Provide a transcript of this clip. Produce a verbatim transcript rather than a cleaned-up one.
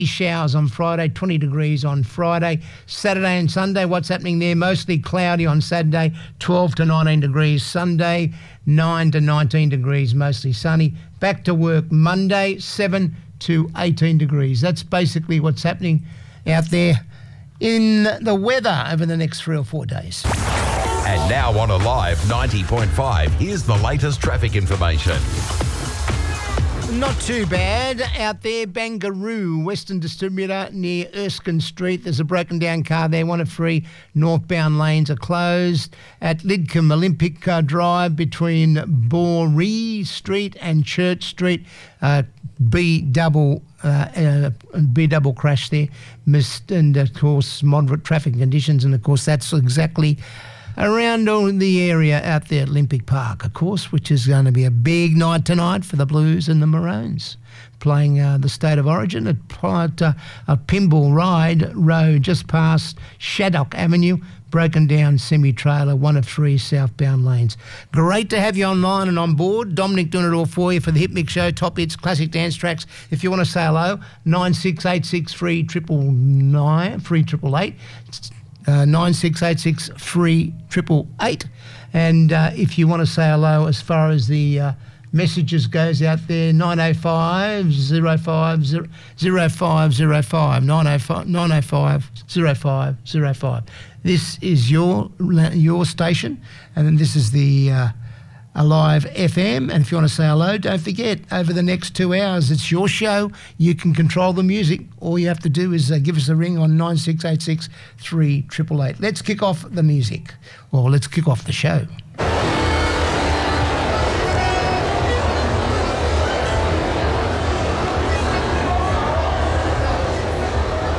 showers on Friday, twenty degrees on Friday. Saturday and Sunday, what's happening there? Mostly cloudy on Saturday, twelve to nineteen degrees. Sunday, nine to nineteen degrees, mostly sunny. Back to work Monday, seven to eighteen degrees. That's basically what's happening out there in the weather over the next three or four days. And now on Alive ninety point five, here's the latest traffic information. Not too bad out there. Bangaroo, Western Distributor near Erskine Street. There's a broken down car there. One of three northbound lanes are closed. At Lidcombe Olympic uh, Drive between Boree Street and Church Street, uh, B double uh, uh, B double crash there. Missed, and of course moderate traffic conditions, and of course that's exactly around all the area out there at Olympic Park, of course, which is going to be a big night tonight for the Blues and the Maroons, playing uh, the State of Origin at, at uh, a Pimble Ride Road just past Shaddock Avenue, broken down semi-trailer, one of three southbound lanes. Great to have you online and on board. Dominic doing it all for you for the Hit Mix Show, top hits, classic dance tracks. If you want to say hello, nine six eight six three triple nine, three triple eight. Uh, nine six eight six three triple eight, and uh, if you want to say hello as far as the uh, messages goes out there, nine oh five oh five oh five oh five, nine oh five oh five oh five. This is your your station, and then this is the uh, Alive F M, and if you want to say hello, don't forget, over the next two hours, it's your show. You can control the music. All you have to do is uh, give us a ring on nine six eight six three triple eight. Let's kick off the music. Well, let's kick off the show.